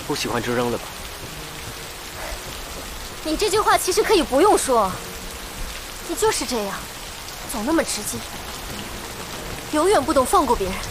不喜欢就扔了吧。 你这句话其实可以不用说，你就是这样，总那么直接，永远不懂放过别人。